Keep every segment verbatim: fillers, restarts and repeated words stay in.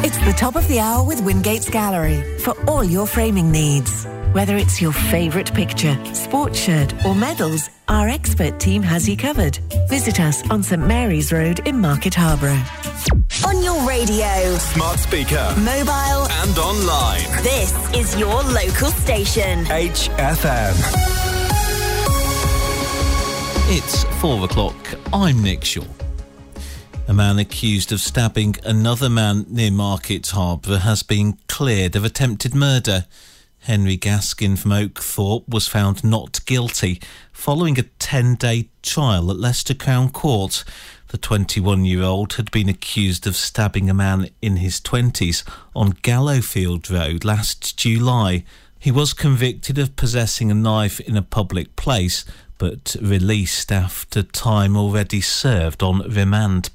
It's the top of the hour with Wingate's Gallery for all your framing needs. Whether it's your favourite picture, sports shirt or medals, our expert team has you covered. Visit us on St Mary's Road in Market Harborough. On your radio, smart speaker, mobile and online. This is your local station. H F M. It's four o'clock. I'm Nick Shaw. A man accused of stabbing another man near Market Harborough has been cleared of attempted murder. Henry Gaskin from Oakthorpe was found not guilty following a ten-day trial at Leicester Crown Court. The twenty-one-year-old had been accused of stabbing a man in his twenties on Gallowfield Road last July. He was convicted of possessing a knife in a public place, but released after time already served on remand.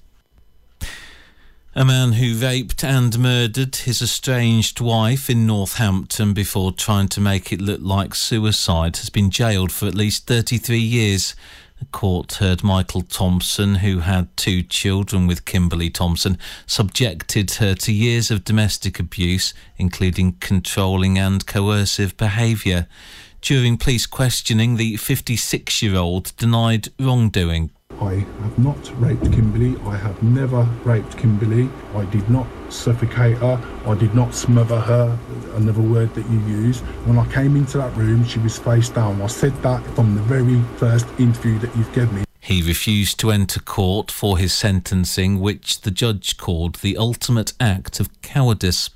A man who raped and murdered his estranged wife in Northampton before trying to make it look like suicide has been jailed for at least thirty-three years. The court heard Michael Thompson, who had two children with Kimberly Thompson, subjected her to years of domestic abuse, including controlling and coercive behaviour. During police questioning, the fifty-six-year-old denied wrongdoing. I have not raped Kimberly. I have never raped Kimberly. I did not suffocate her. I did not smother her, another word that you use. When I came into that room, she was face down. I said that from the very first interview that you've given me. He refused to enter court for his sentencing, which the judge called the ultimate act of cowardice.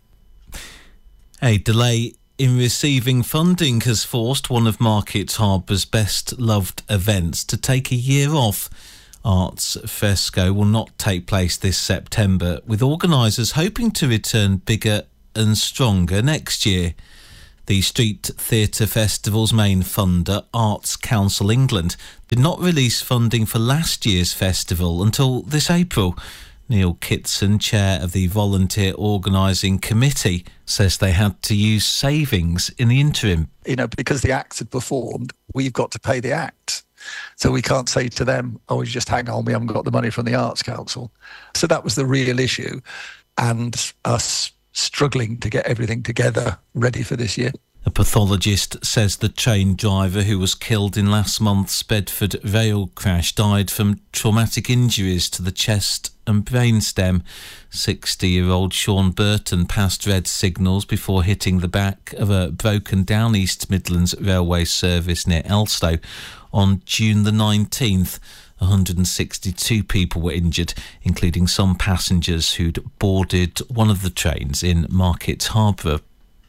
A delay in receiving funding has forced one of Market Harbour's best-loved events to take a year off. Arts Fresco will not take place this September, with organisers hoping to return bigger and stronger next year. The Street Theatre Festival's main funder, Arts Council England, did not release funding for last year's festival until this April. Neil Kitson, chair of the Volunteer Organising Committee, says they had to use savings in the interim. You know, because the acts had performed, we've got to pay the acts. So we can't say to them, oh, you just hang on, we haven't got the money from the Arts Council. So that was the real issue, and us struggling to get everything together ready for this year. A pathologist says the train driver who was killed in last month's Bedford rail crash died from traumatic injuries to the chest and brainstem. sixty-year-old Sean Burton passed red signals before hitting the back of a broken-down East Midlands railway service near Elstow on June the nineteenth. one hundred sixty-two people were injured, including some passengers who'd boarded one of the trains in Market Harborough.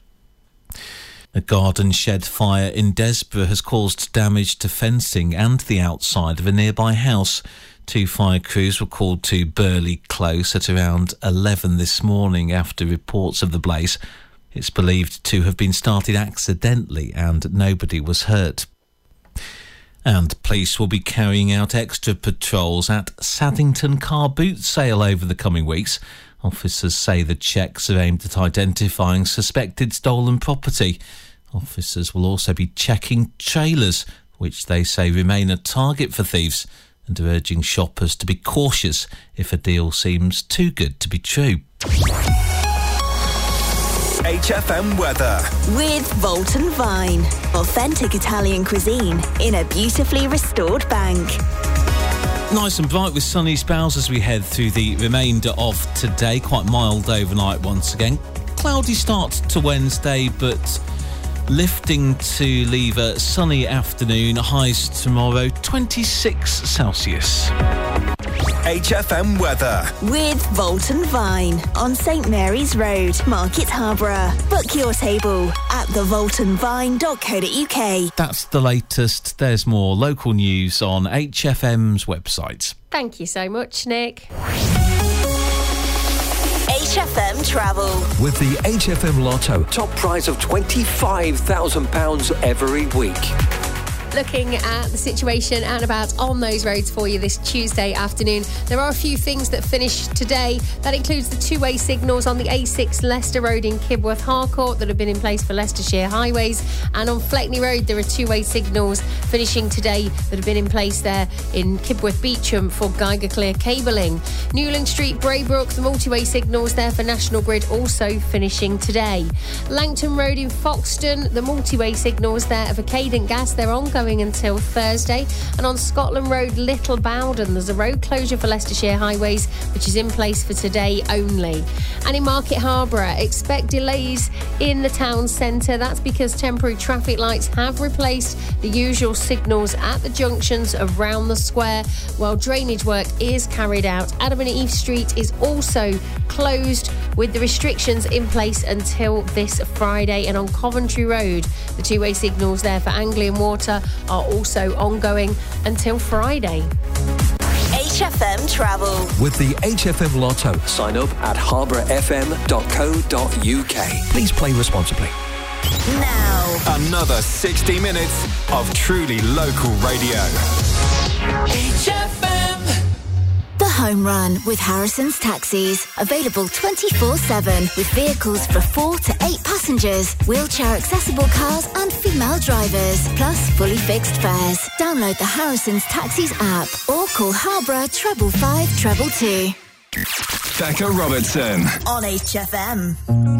A garden shed fire in Desborough has caused damage to fencing and the outside of a nearby house. Two fire crews were called to Burley Close at around eleven this morning after reports of the blaze. It's believed to have been started accidentally and nobody was hurt. And police will be carrying out extra patrols at Saddington car boot sale over the coming weeks. Officers say the checks are aimed at identifying suspected stolen property. Officers will also be checking trailers, which they say remain a target for thieves, and are urging shoppers to be cautious if a deal seems too good to be true. H F M weather. With Volton Vine. Authentic Italian cuisine in a beautifully restored bank. Nice and bright with sunny spells as we head through the remainder of today. Quite mild overnight once again. Cloudy start to Wednesday, but lifting to leave a sunny afternoon. Highs tomorrow, twenty-six Celsius. H F M weather. With Volton Vine on St Mary's Road, Market Harborough. Book your table at the volton vine dot co dot uk. That's the latest. There's more local news on H F M's website. Thank you so much, Nick. H F M Travel. With the H F M Lotto, top prize of twenty-five thousand pounds every week. Looking at the situation and about on those roads for you this Tuesday afternoon. There are a few things that finish today. That includes the two-way signals on the A six Leicester Road in Kibworth Harcourt that have been in place for Leicestershire highways. And on Fleckney Road, there are two-way signals finishing today that have been in place there in Kibworth Beecham for Geiger Clear cabling. Newland Street, Braybrook, the multi-way signals there for National Grid also finishing today. Langton Road in Foxton, the multi-way signals there for Cadent Gas, they're ongoing until Thursday. And on Scotland Road, Little Bowden, there's a road closure for Leicestershire highways, which is in place for today only. And in Market Harborough, expect delays in the town centre. That's because temporary traffic lights have replaced the usual signals at the junctions around the square, while drainage work is carried out. Adam and Eve Street is also closed with the restrictions in place until this Friday. And on Coventry Road, the two-way signals there for Anglian Water are also ongoing until Friday. H F M Travel. With the H F M Lotto. Sign up at harborough f m dot co dot u k. Please play responsibly. Now, Another sixty minutes of truly local radio. H F M. The Home Run with Harrison's Taxis. Available twenty-four seven with vehicles for four to eight passengers, wheelchair accessible cars and female drivers, plus fully fixed fares. Download the Harrison's Taxis app or call Harborough treble five treble two. Becca Robertson. On H F M.